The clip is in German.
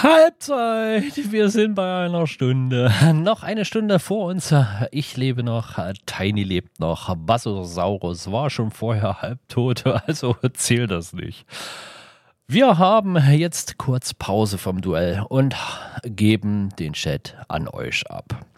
Halbzeit, wir sind bei einer Stunde. Noch eine Stunde vor uns. Ich lebe noch, Tiny lebt noch, Bassosaurus war schon vorher halbtot, also zählt das nicht. Wir haben jetzt kurz Pause vom Duell und geben den Chat an euch ab.